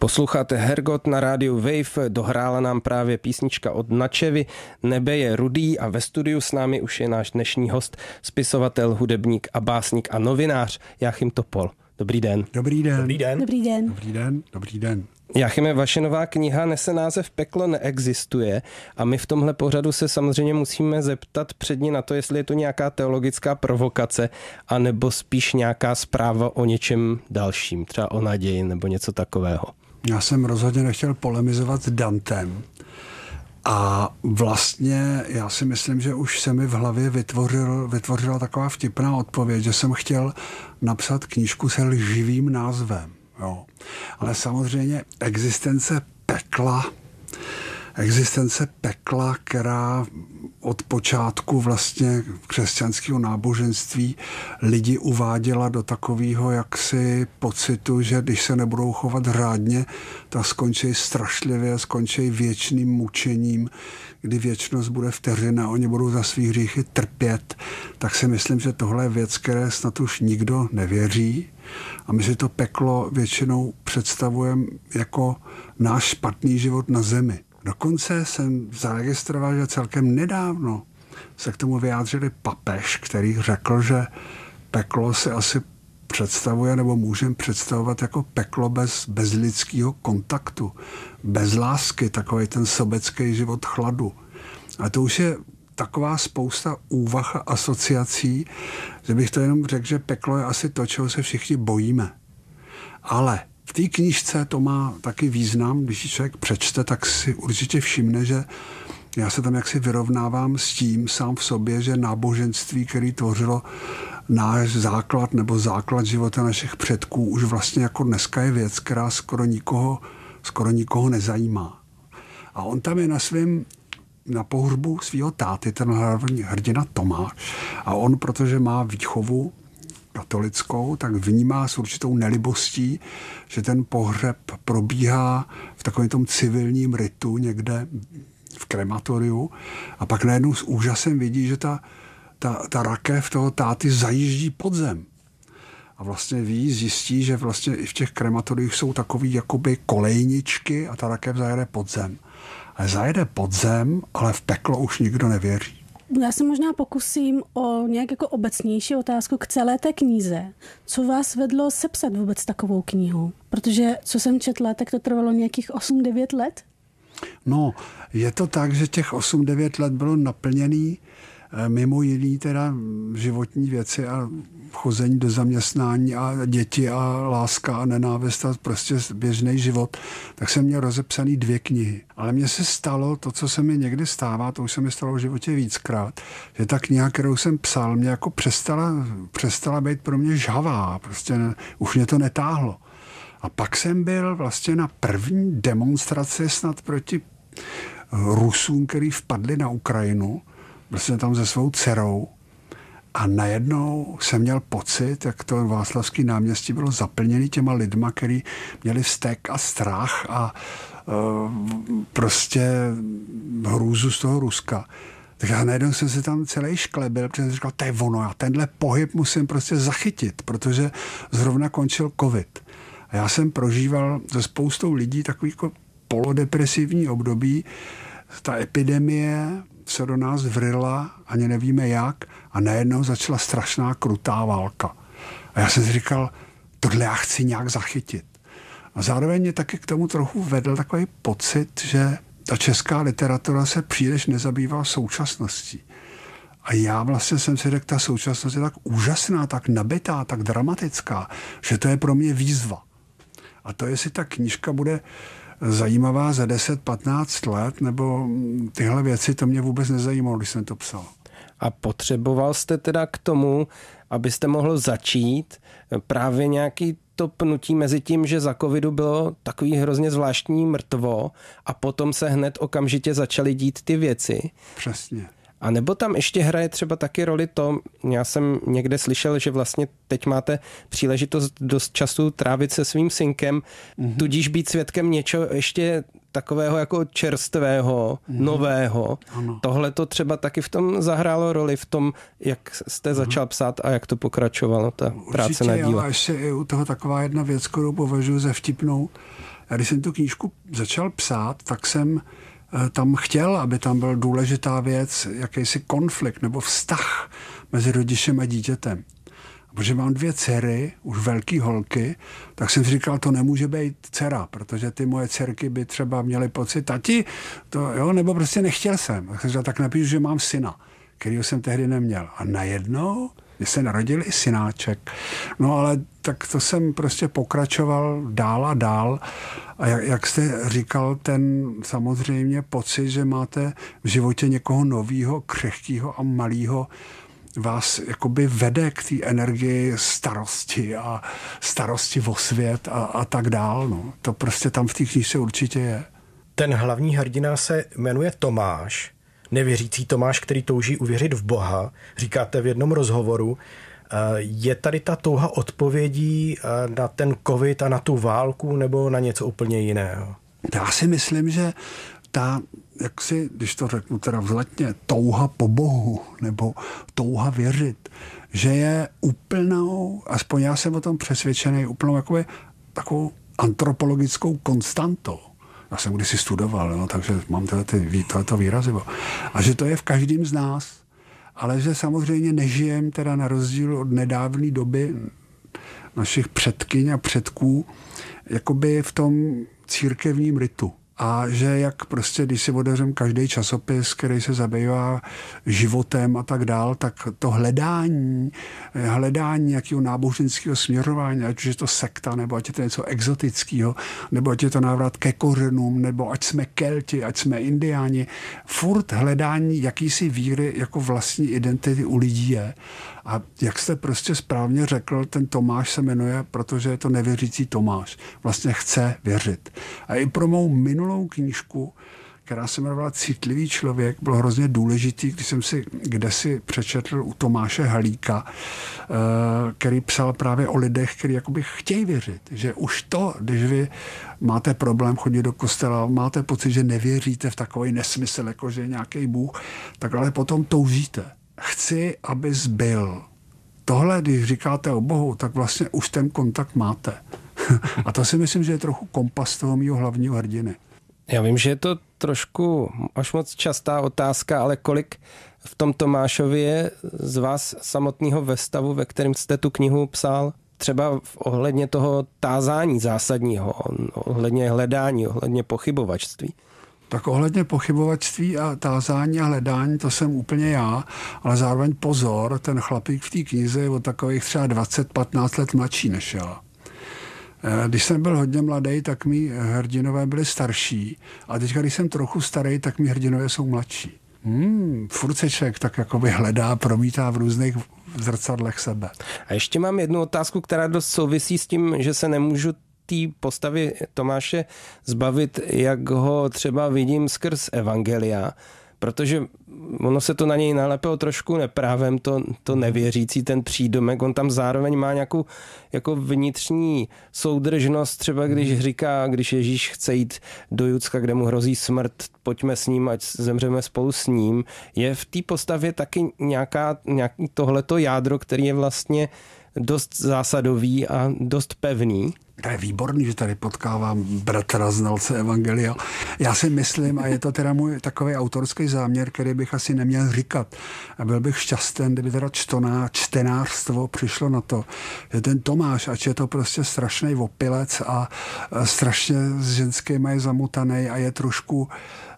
Posloucháte Hergot na rádiu Wave, dohrála nám právě písnička od Načevy, Nebe je rudý a ve studiu s námi už je náš dnešní host, spisovatel, hudebník a básník a novinář Jáchym Topol. Dobrý den. Dobrý den. Dobrý den. Dobrý den. Dobrý den. Dobrý den. Jáchyme, vaše nová kniha nese název Peklo neexistuje a my v tomhle pořadu se samozřejmě musíme zeptat předně na to, jestli je to nějaká teologická provokace, anebo spíš nějaká zpráva o něčem dalším, třeba o naději nebo něco takového. Já jsem rozhodně nechtěl polemizovat s Dantem a vlastně já si myslím, že už se mi v hlavě vytvořila taková vtipná odpověď, že jsem chtěl napsat knížku se lživým názvem. Jo. Ale samozřejmě existence pekla, která od počátku vlastně křesťanského náboženství lidi uváděla do takového jaksi pocitu, že když se nebudou chovat řádně, tak skončí strašlivě, skončí věčným mučením, kdy věčnost bude vteřina, oni budou za svých hříchy trpět, tak si myslím, že tohle je věc, které snad už nikdo nevěří. A my si to peklo většinou představujeme jako náš špatný život na zemi. Dokonce jsem zaregistroval, že celkem nedávno se k tomu vyjádřili papež, který řekl, že peklo si asi představuje nebo můžeme představovat jako peklo bez lidského kontaktu, bez lásky, takový ten sobecký život chladu. A to už je taková spousta úvah a asociací, že bych to jenom řekl, že peklo je asi to, čeho se všichni bojíme. Ale v té knížce to má taky význam, když ji člověk přečte, tak si určitě všimne, že já se tam jaksi vyrovnávám s tím sám v sobě, že náboženství, který tvořilo náš základ nebo základ života našich předků, už vlastně jako dneska je věc, která skoro nikoho nezajímá. A on tam je na pohřbu svého táty, ten hlavní hrdina Tomáš. A on, protože má výchovu katolickou, tak vnímá s určitou nelibostí, že ten pohřeb probíhá v takovém tom civilním ritu někde v krematoriu a pak najednou s úžasem vidí, že ta rakev toho táty zajíždí pod zem. A vlastně zjistí, že vlastně i v těch krematoriích jsou takový jakoby kolejničky a ta rakev zajede pod zem. Ale zajede pod zem, ale v peklo už nikdo nevěří. Já se možná pokusím o nějak jako obecnější otázku k celé té knize. Co vás vedlo sepsat vůbec takovou knihu? Protože, co jsem četla, tak to trvalo nějakých 8-9 let? No, je to tak, že těch 8-9 let bylo naplněný mimo jiný teda životní věci a chození do zaměstnání a děti a láska a nenávist a prostě běžný život, tak jsem měl rozepsaný 2 knihy. Ale mně se stalo to, co se mi někdy stává, to už se mi stalo v životě víckrát, že ta kniha, kterou jsem psal, mě jako přestala být pro mě žhavá, prostě už mě to netáhlo. A pak jsem byl vlastně na první demonstraci snad proti Rusům, který vpadli na Ukrajinu, byl jsem tam se svou dcerou a najednou jsem měl pocit, jak to Václavský náměstí bylo zaplněné těma lidma, který měli vztek a strach a prostě hrůzu z toho Ruska. Tak já najednou jsem se tam celý šklebil, protože jsem říkal, to je ono, já tenhle pohyb musím prostě zachytit, protože zrovna končil covid. A já jsem prožíval se spoustou lidí takový jako polodepresivní období, ta epidemie se do nás vrila, ani nevíme jak, a najednou začala strašná krutá válka. A já jsem si říkal, tohle já chci nějak zachytit. A zároveň mě taky k tomu trochu vedl takový pocit, že ta česká literatura se příliš nezabývá současností. A já vlastně jsem si řekl, ta současnost je tak úžasná, tak nabitá, tak dramatická, že to je pro mě výzva. A to, jestli ta knížka bude zajímavá za 10-15 let, nebo tyhle věci, to mě vůbec nezajímalo, když jsem to psal. A potřeboval jste teda k tomu, abyste mohl začít právě nějaký to pnutí mezi tím, že za covidu bylo takový hrozně zvláštní mrtvo a potom se hned okamžitě začaly dít ty věci. Přesně. A nebo tam ještě hraje třeba taky roli to, já jsem někde slyšel, že vlastně teď máte příležitost dost času trávit se svým synkem, tudíž být svědkem něčeho ještě takového jako čerstvého, nového. Ano. Tohle to třeba taky v tom zahrálo roli, v tom, jak jste začal psát a jak to pokračovalo, ta práce na díle. Určitě, ještě je u toho taková jedna věc, kterou považuji za vtipnou. A když jsem tu knížku začal psát, tak jsem tam chtěl, aby tam byl důležitá věc, jakýsi konflikt nebo vztah mezi rodičem a dítětem. Protože mám 2 dcery, už velký holky, tak jsem si říkal, to nemůže být dcera, protože ty moje dcerky by třeba měly pocit, tati, to jo, nebo prostě nechtěl jsem. Tak jsem říkal, tak napíšu, že mám syna, kterýho jsem tehdy neměl. A najednou mě se narodil i synáček. No ale tak to jsem prostě pokračoval dál a dál. A jak jste říkal, ten samozřejmě pocit, že máte v životě někoho novýho, křehkýho a malýho, vás jakoby vede k té energii starosti a starosti o svět a tak dál. No. To prostě tam v té knížce určitě je. Ten hlavní hrdina se jmenuje Tomáš, nevěřící Tomáš, který touží uvěřit v Boha. Říkáte v jednom rozhovoru, je tady ta touha odpovědí na ten covid a na tu válku nebo na něco úplně jiného? Já si myslím, že ta, jak si, když to řeknu teda vzletně, touha po Bohu nebo touha věřit, že je úplnou, aspoň já jsem o tom přesvědčený, úplnou jakoby, takovou antropologickou konstantou. Já jsem kdysi studoval, no, takže mám tohleto výrazivo. A že to je v každém z nás. Ale že samozřejmě nežijem teda na rozdíl od nedávné doby našich předkyň a předků jakoby v tom církevním ritu. A že jak prostě, když si otevřem každý časopis, který se zabývá životem a tak dál, tak to hledání nějakého náboženského směřování, ať už je to sekta, nebo ať je to něco exotického, nebo ať je to návrat ke kořenům, nebo ať jsme Kelti, ať jsme Indiáni, furt hledání jakýsi víry jako vlastní identity u lidí je. A jak jste prostě správně řekl, ten Tomáš se jmenuje, protože je to nevěřící Tomáš. Vlastně chce věřit. A i pro mou minulou knížku, která se jmenovala Citlivý člověk, bylo hrozně důležitý, když jsem si kdesi přečetl u Tomáše Halíka, který psal právě o lidech, kteří jakoby chtějí věřit. Že už to, když vy máte problém chodit do kostela, máte pocit, že nevěříte v takový nesmysl, jako že je nějaký Bůh, tak ale potom toužíte. Chci, abys byl. Tohle, když říkáte o Bohu, tak vlastně už ten kontakt máte. A to si myslím, že je trochu kompas toho mýho hlavního hrdiny. Já vím, že je to trošku až moc častá otázka, ale kolik v tom Tomášovi je z vás samotného ve stavu, ve kterém jste tu knihu psal? Třeba ohledně toho tázání zásadního, ohledně hledání, ohledně pochybovačství. Tak ohledně pochybovačství a tázání a hledání, to jsem úplně já, ale zároveň pozor, ten chlapík v té knize je od takových třeba 20-15 let mladší než já. Když jsem byl hodně mladý, tak mý hrdinové byli starší a teď, když jsem trochu starý, tak mý hrdinové jsou mladší. Furt se člověk tak jakoby hledá, promítá v různých zrcadlech sebe. A ještě mám jednu otázku, která dost souvisí s tím, že se nemůžu té postavy Tomáše zbavit, jak ho třeba vidím skrz evangelia, protože ono se to na něj nalepilo trošku neprávem, to nevěřící, ten přídomek, on tam zároveň má nějakou jako vnitřní soudržnost, třeba když říká, když Ježíš chce jít do Judska, kde mu hrozí smrt, pojďme s ním, ať zemřeme spolu s ním, je v té postavě taky nějaký tohleto jádro, který je vlastně dost zásadový a dost pevný. To je výborný, že tady potkávám bratra znalce evangelia. Já si myslím, a je to teda můj takový autorský záměr, který bych asi neměl říkat. A byl bych šťastný, kdyby teda čtenářstvo přišlo na to, že ten Tomáš, ač je to prostě strašný opilec a strašně s ženskými je zamutaný a je trošku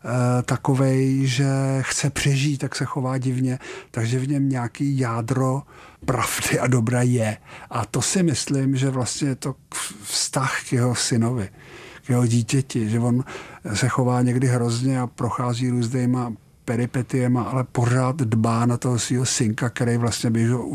takovej, že chce přežít, tak se chová divně, takže v něm nějaký jádro pravdy a dobra je. A to si myslím, že vlastně je to vztah k jeho synovi, k jeho dítěti, že on se chová někdy hrozně a prochází různýma peripetiema, ale pořád dbá na toho svého synka, který vlastně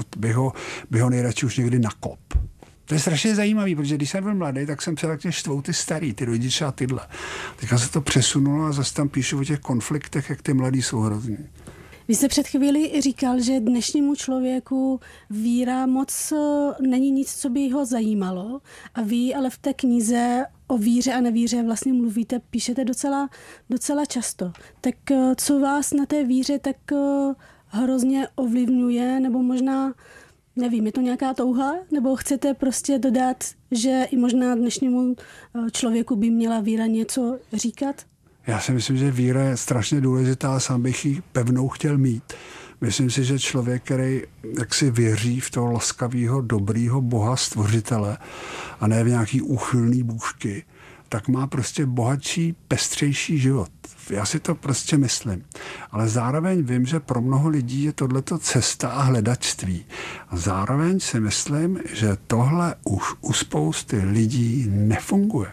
by ho nejradši už někdy nakop. To je strašně zajímavý, protože když jsem byl mladý, tak jsem se tak štvou ty starý, ty rodiče a tyhle. Teďka se to přesunulo a zase tam píšu o těch konfliktech, jak ty mladí jsou hrozný. Vy jste před chvílí říkal, že dnešnímu člověku víra moc není nic, co by ho zajímalo. A vy ale v té knize o víře a nevíře vlastně mluvíte, píšete docela často. Tak co vás na té víře tak hrozně ovlivňuje, nebo možná Nevím, je to nějaká touha? Nebo chcete prostě dodat, že i možná dnešnímu člověku by měla víra něco říkat? Já si myslím, že víra je strašně důležitá, sám bych ji pevnou chtěl mít. Myslím si, že člověk, který jaksi věří v toho laskavého, dobrýho Boha stvořitele a ne v nějaký úchylný bůžky, tak má prostě bohatší, pestřejší život. Já si to prostě myslím. Ale zároveň vím, že pro mnoho lidí je tohleto cesta a hledačství. A zároveň si myslím, že tohle už u spousty lidí nefunguje.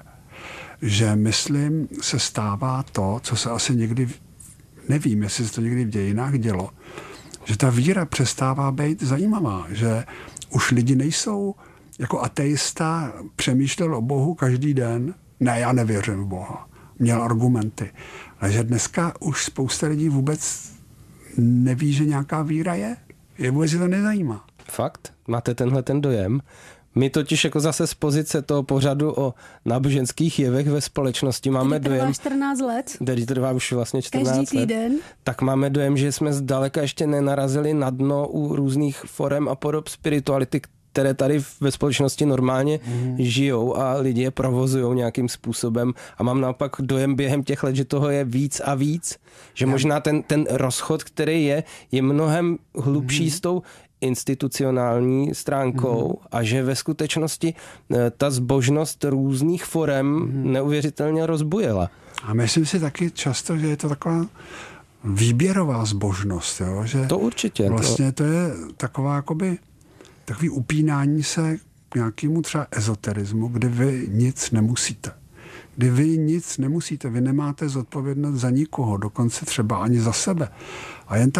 Že myslím, se stává to, co se asi někdy, nevím, jestli se to někdy v dějinách dělo, že ta víra přestává být zajímavá, že už lidi nejsou jako ateista, přemýšlel o Bohu každý den, ne, já nevěřím v Boha, měl argumenty, ale že dneska už spousta lidí vůbec neví, že nějaká víra je vůbec to nezajímá. Fakt? Máte tenhle ten dojem? My totiž jako zase z pozice toho pořadu o náboženských jevech ve společnosti máme dojem... 14 let. Který trvá už vlastně 14 Každý let. týden. Tak máme dojem, že jsme zdaleka ještě nenarazili na dno u různých forem a podob spirituality, které tady ve společnosti normálně žijou a lidi je provozují nějakým způsobem. A mám naopak dojem během těch let, že toho je víc a víc. Že možná ten rozchod, který je mnohem hlubší s tou institucionální stránkou a že ve skutečnosti ta zbožnost různých forem neuvěřitelně rozbujela. A myslím si taky často, že je to taková výběrová zbožnost. Jo? Že to určitě. Vlastně to je taková jakoby takový upínání se k nějakému třeba ezoterismu, kde vy nic nemusíte. Kdy vy nic nemusíte, vy nemáte zodpovědnost za nikoho, dokonce třeba ani za sebe. A jen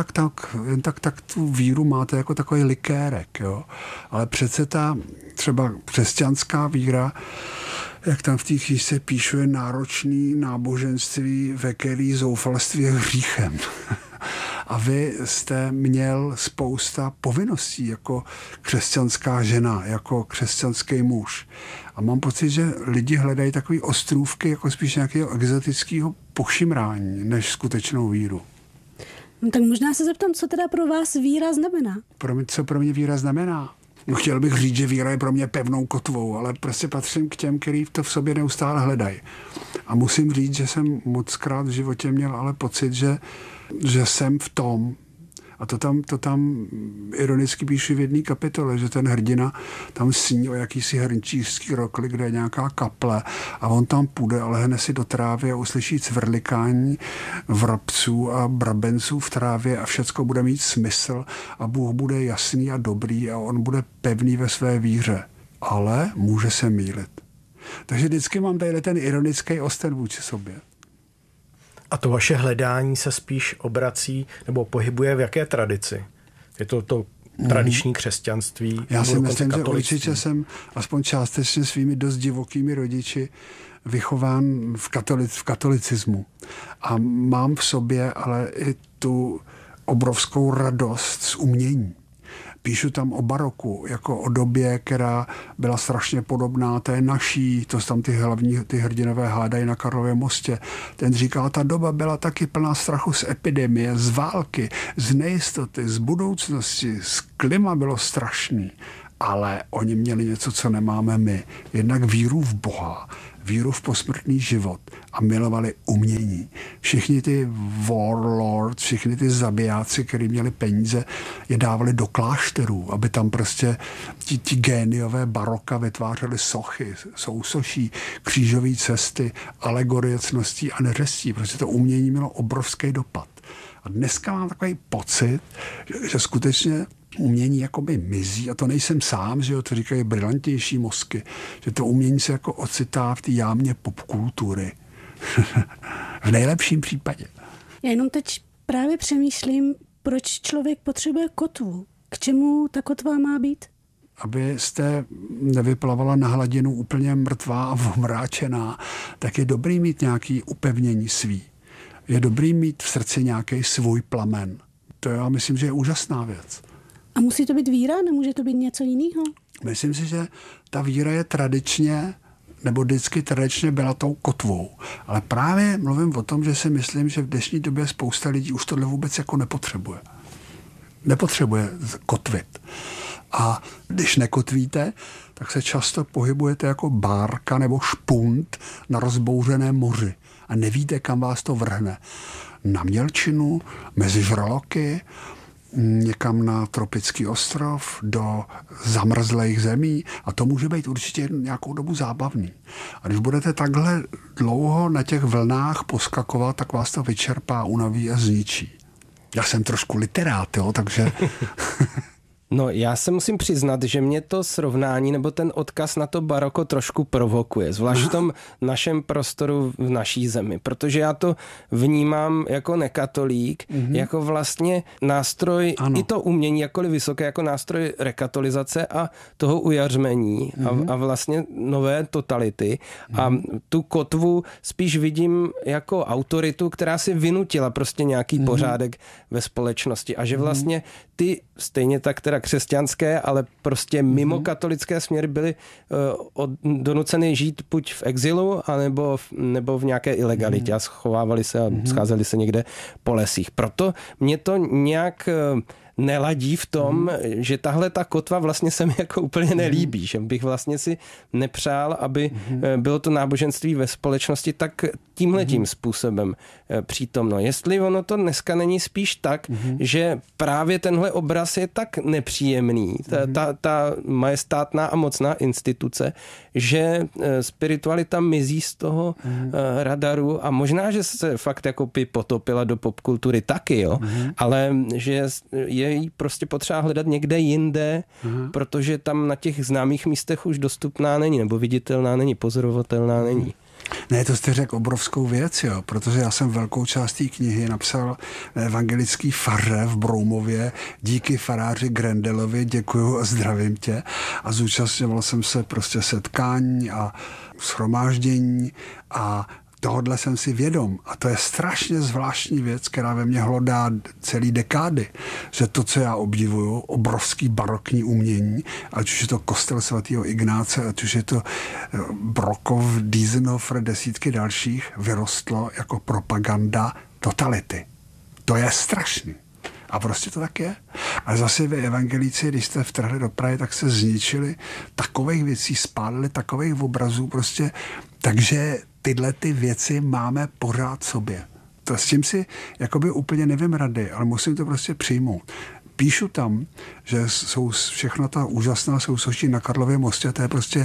tak tu víru máte jako takový likérek. Jo? Ale přece ta třeba křesťanská víra, jak tam v té knížce píšu, je náročný náboženství, ve který zoufalství je hříchem. A vy jste měl spousta povinností jako křesťanská žena, jako křesťanský muž. A mám pocit, že lidi hledají takové ostrůvky jako spíš nějakého exotického pošimrání, než skutečnou víru. Tak možná se zeptám, co teda pro vás víra znamená? Co pro mě víra znamená? No, chtěl bych říct, že víra je pro mě pevnou kotvou, ale prostě patřím k těm, kteří to v sobě neustále hledají. A musím říct, že jsem mockrát v životě měl ale pocit, že jsem v tom, a to tam ironicky píšu v jedné kapitole, že ten hrdina tam sní o jakýsi hrnčířský rokli, kde je nějaká kaple a on tam půjde a lehne si do trávy a uslyší cvrlikání vrabců a brabenců v trávě a všecko bude mít smysl a Bůh bude jasný a dobrý a on bude pevný ve své víře. Ale může se mýlit. Takže vždycky mám tady ten ironický osten vůči sobě. A to vaše hledání se spíš obrací nebo pohybuje v jaké tradici? Je to tradiční křesťanství? Já si myslím, že určitě jsem aspoň částečně svými dost divokými rodiči vychován v katolicismu. A mám v sobě ale i tu obrovskou radost z umění. Píšu tam o baroku, jako o době, která byla strašně podobná té naší, to tam ty hrdinové hádají na Karlově mostě. Ten říkal, ta doba byla taky plná strachu z epidemie, z války, z nejistoty, z budoucnosti, z klima bylo strašný. Ale oni měli něco, co nemáme my. Jednak víru v Boha, víru v posmrtný život a milovali umění. Všichni ty warlords, všichni ty zabijáci, kteří měli peníze, je dávali do klášterů, aby tam prostě ti géniové baroka vytvářeli sochy, sousoší, křížové cesty, alegorie cností a neřestí. Prostě to umění mělo obrovský dopad. A dneska mám takový pocit, že skutečně umění jakoby mizí, a to nejsem sám, že jo, to říkají brilantnější mozky, že to umění se jako ocitá v té jámě popkultury. V nejlepším případě. Já jenom teď právě přemýšlím, proč člověk potřebuje kotvu. K čemu ta kotva má být? Abyste nevyplavala na hladinu úplně mrtvá a omráčená, tak je dobrý mít nějaké upevnění svý. Je dobrý mít v srdci nějaký svůj plamen. To já myslím, že je úžasná věc. A musí to být víra? Nemůže to být něco jiného? Myslím si, že ta víra je tradičně, nebo vždycky tradičně byla tou kotvou. Ale právě mluvím o tom, že si myslím, že v dnešní době spousta lidí už tohle vůbec jako nepotřebuje. Nepotřebuje kotvit. A když nekotvíte, tak se často pohybujete jako bárka nebo špunt na rozbouřeném moři a nevíte, kam vás to vrhne. Na mělčinu, mezi žraloky, někam na tropický ostrov, do zamrzlých zemí a to může být určitě nějakou dobu zábavný. A když budete takhle dlouho na těch vlnách poskakovat, tak vás to vyčerpá, unaví a zničí. Já jsem trošku literát, jo, takže... No, já se musím přiznat, že mě to srovnání nebo ten odkaz na to baroko trošku provokuje, zvlášť v tom našem prostoru v naší zemi, protože já to vnímám jako nekatolík, jako vlastně nástroj, i to umění, jakkoliv vysoké, jako nástroj rekatolizace a toho ujařmení a vlastně nové totality. A tu kotvu spíš vidím jako autoritu, která si vynutila prostě nějaký pořádek ve společnosti a že vlastně ty stejně tak teda křesťanské, ale prostě mimo katolické směry byly donuceny žít buď v exilu, nebo v nějaké ilegalitě a schovávali se a scházeli se někde po lesích. Proto mě to nějak neladí v tom, že tahle ta kotva vlastně se mi jako úplně nelíbí, že bych vlastně si nepřál, aby bylo to náboženství ve společnosti tak tímhletím způsobem přítomno. Jestli ono to dneska není spíš tak, že právě tenhle obraz je tak nepříjemný, ta majestátná a mocná instituce, že spiritualita mizí z toho radaru a možná, že se fakt jako potopila do popkultury taky, jo, ale že je jí prostě potřeba hledat někde jinde, protože tam na těch známých místech už dostupná není, nebo viditelná není, pozorovatelná není. Ne, to jste řekl obrovskou věc, jo, protože já jsem velkou část té knihy napsal evangelický faře v Broumově, díky faráři Grendelovi, děkuju a zdravím tě. A zúčastňoval jsem se prostě setkání a shromáždění a tohodle jsem si vědom. A to je strašně zvláštní věc, která ve mně hlodá celý dekády. Že to, co já obdivuju, obrovský barokní umění, ať už je to kostel svatého Ignáce, ať už je to Brokov, Diesenhofer, desítky dalších, vyrostlo jako propaganda totality. To je strašný. A prostě to tak je. A zase vy evangelíci, když jste vtrhli do Prahy, tak se zničili takových věcí, spálili takových obrazů prostě, takže tyhle ty věci máme pořád sobě. To s tím si jakoby úplně nevím rady, ale musím to prostě přijmout. Píšu tam, že jsou všechno ta úžasná sousoší na Karlově mostě, to je prostě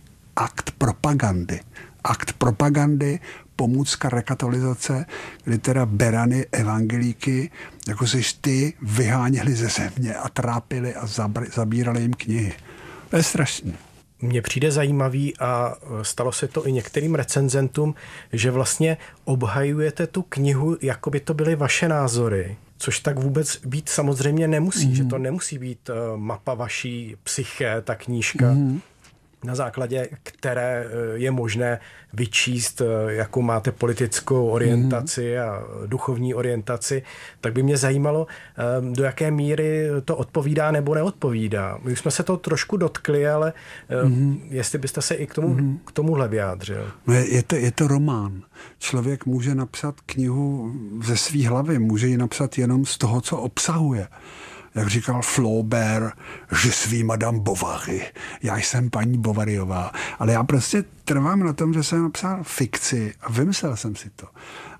akt propagandy. Akt propagandy, pomůcka rekatolizace, kdy teda berany evangelíky, jako seš ty, vyháněli ze země a trápili a zabírali jim knihy. To je strašný. Mně přijde zajímavý a stalo se to i některým recenzentům, že vlastně obhajujete tu knihu, jako by to byly vaše názory, což tak vůbec být samozřejmě nemusí, že to nemusí být mapa vaší psyché, ta knížka, na základě které je možné vyčíst, jakou máte politickou orientaci a duchovní orientaci, tak by mě zajímalo, do jaké míry to odpovídá nebo neodpovídá. My už jsme se to trošku dotkli, ale jestli byste se i k tomuhle vyjádřil. Je to román. Člověk může napsat knihu ze svý hlavy, může ji napsat jenom z toho, co obsahuje. Jak říkal Flaubert, že svý Madame Bovary, já jsem paní Bovaryová. Ale já prostě trvám na tom, že jsem napsal fikci a vymyslel jsem si to.